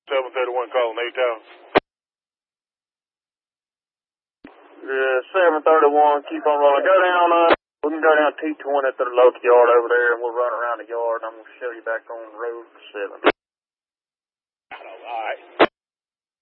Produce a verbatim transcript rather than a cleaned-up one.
seven thirty-one calling eight town. Yeah, seven thirty-one, keep on rolling. Go down, uh, we can go down T twenty to the local yard over there, and we'll run around the yard, and I'm going to show you back on the road for seven.